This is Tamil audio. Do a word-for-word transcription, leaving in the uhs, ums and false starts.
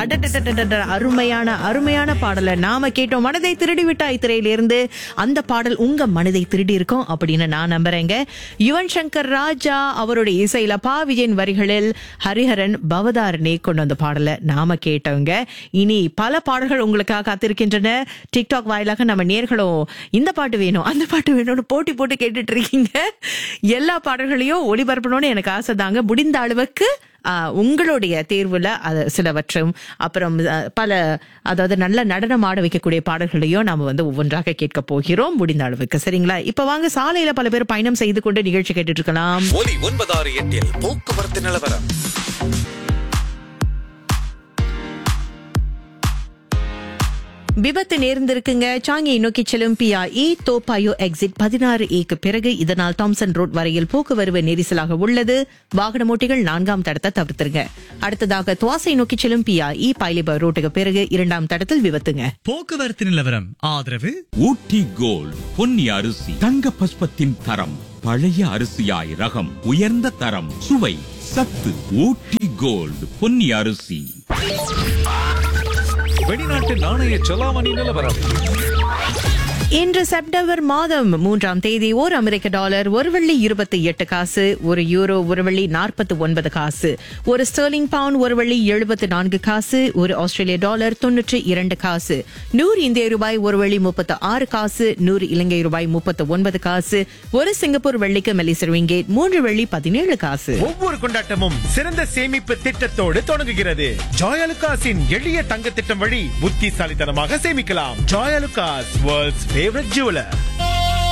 அடடடடடட, அருமையான அருமையான பாடலை நாம கேட்டோம். மனதை திருடி விட்டாய் திரையிலிருந்து அந்த பாடல் உங்க மனதை திருடி இருக்கும் அப்படின்னு நான் நம்புறேங்க. யுவன் சங்கர் ராஜா அவருடைய இசையில பா விஜயன் வரிகளில் ஹரிஹரன் பவதாரணி கொண்டு வந்த பாடலை நாம கேட்டவங்க. இனி பல பாடல்கள் உங்களுக்காக காத்திருக்கின்றன. டிக்டாக் வாயிலாக நம்ம நேர்களும் இந்த பாட்டு வேணும் அந்த பாட்டு வேணும்னு போட்டி போட்டு கேட்டுட்டு இருக்கீங்க. எல்லா பாடல்களையும் ஒளிபரப்பணும்னு எனக்கு ஆசை தாங்க. முடிந்த அளவுக்கு உங்களுடைய தேர்வுல சிலவற்றும் அப்புறம் பல அதாவது நல்ல நடனம் ஆட வைக்கக்கூடிய பாடல்களையும் நாம வந்து ஒவ்வொன்றாக கேட்க போகிறோம் முடிந்த அளவுக்கு. சரிங்களா? இப்ப வாங்க, சாலையில பல பேர் பயணம் செய்து கொண்டு நிகழ்ச்சி கேட்டுட்டு இருக்கலாம். ஒலி ஒன்பதாறு எட்டில் போக்குவரத்து நிலவரம். விபத்து நேர்ந்திருக்குங்க. சாங்கியை நோக்கி செல்லும் பிஐஇ தோப்பாயோ எக்ஸிட் பதினாறு ஏக்கு பிறகு. இதனால் தாம்சன் ரோட் வரையில் போக்குவரவு நெரிசலாக உள்ளது. வாகன ஓட்டிகள் நான்காம் தடத்தை தவிர்த்துருங்க. அடுத்ததாக துவாசை நோக்கி செல்லும் பிஐஇ பைலிபர் ரோட்டுக்கு பிறகு இரண்டாம் தடத்தில் விபத்துங்க. போக்குவரத்து நிலவரம் ஆதரவு ஊட்டி கோல்ட் பொன்னி அரிசி, தங்க பஸ்பத்தின் தரம், பழைய அரிசியாய் ரகம், உயர்ந்த தரம், சுவை, சத்து. ஊட்டி கோல்ட் பொன்னி அரிசி. வெளிநாட்டு நாணய செலாவணி நிலவரம். இன்று செப்டம்பர் மாதம் மூன்றாம் தேதி ஒரு அமெரிக்க டாலர் ஒரு வெள்ளி இருபத்தி எட்டு காசு, ஒரு யூரோ ஒரு வெள்ளி நாற்பத்தி ஒன்பது காசு, ஒரு ஸ்டெர்லிங் பவுண்ட் ஒரு வெள்ளி எழுபத்தி நான்கு காசு, ஒரு ஆஸ்திரேலிய டாலர் தொன்னூற்றி இரண்டு காசு, நூறு இந்திய ரூபாய் ஒரு வெள்ளி முப்பத்தி ஆறு காசு, நூறு இலங்கை ரூபாய் முப்பத்தி ஒன்பது காசு, ஒரு சிங்கப்பூர் வெள்ளிக்கு மலேசிய ரிங்கிட் மூன்று வெள்ளி பதினேழு காசு. ஒவ்வொரு கொண்டாட்டமும் சிறந்த சேமிப்பு திட்டத்தோடு தொடங்குகிறது. ஜாயலுகாஸின் எளிய தங்க திட்டம் வழி புத்திசாலித்தனமாக சேமிக்கலாம். Joyalukkas, world's favourite jeweller.